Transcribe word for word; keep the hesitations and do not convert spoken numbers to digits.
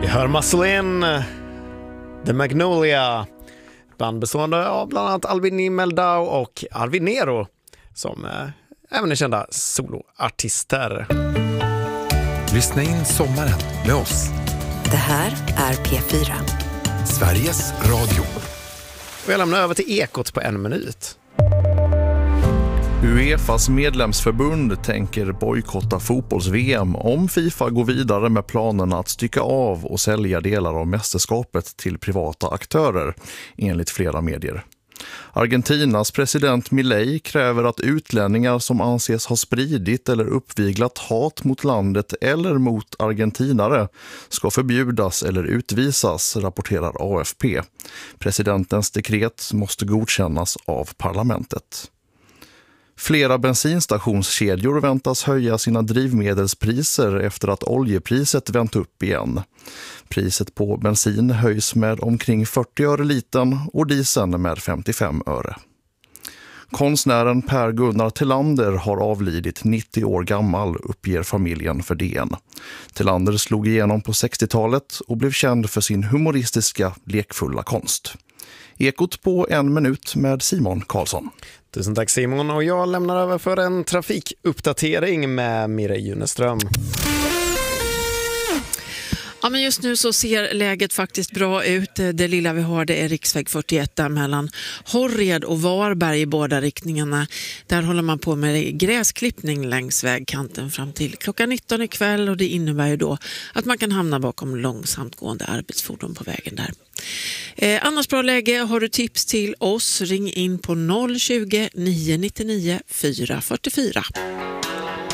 Hör Muscle The Magnolia, band bestående av bland annat Albin Meldau och Arvid Nero, som eh, även är kända soloartister. Lyssna in sommaren med oss. Det här är P fyra. Sveriges Radio. Och jag lämnar över till Ekot på en minut. UEFAs medlemsförbund tänker bojkotta fotbolls-V M om FIFA går vidare med planerna att stycka av och sälja delar av mästerskapet till privata aktörer, enligt flera medier. Argentinas president Milei kräver att utlänningar som anses ha spridit eller uppviglat hat mot landet eller mot argentinare ska förbjudas eller utvisas, rapporterar A F P. Presidentens dekret måste godkännas av parlamentet. Flera bensinstationskedjor väntas höja sina drivmedelspriser efter att oljepriset vänt upp igen. Priset på bensin höjs med omkring fyrtio öre liten och dieseln med femtiofem öre. Konstnären Per Gunnar Tillander har avlidit nittio år gammal, uppger familjen för D N. Tillander slog igenom på sextiotalet och blev känd för sin humoristiska, lekfulla konst. Ekot på en minut med Simon Karlsson. Tusen tack Simon, och jag lämnar över för en trafikuppdatering med Mireille Juneström. Ja, men just nu så ser läget faktiskt bra ut. Det lilla vi har, det är riksväg fyrtioett där mellan Horred och Varberg i båda riktningarna. Där håller man på med gräsklippning längs vägkanten fram till klockan nitton ikväll, och det innebär ju då att man kan hamna bakom långsamt gående arbetsfordon på vägen där. Eh, annars bra läge, har du tips till oss, ring in på noll tjugo, nio nio nio, fyra fyra fyra.